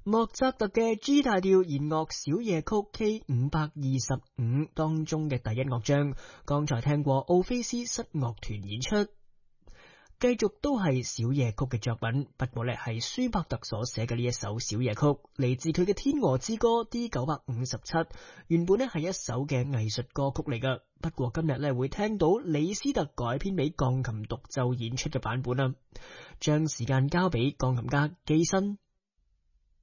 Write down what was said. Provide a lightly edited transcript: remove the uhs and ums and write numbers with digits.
莫扎特嘅 G 大調弦樂小夜曲 K525 當中嘅第一樂章，剛才聽過奧菲斯室樂團演出。繼續都係小夜曲嘅作品，不過咧係舒伯特所寫嘅呢一首小夜曲，嚟自佢嘅《天鵝之歌》D957，原本咧係一首嘅藝術歌曲嚟噶。不過今日咧會聽到李斯特改編俾鋼琴獨奏演出嘅版本啦。將時間交俾鋼琴家基辛。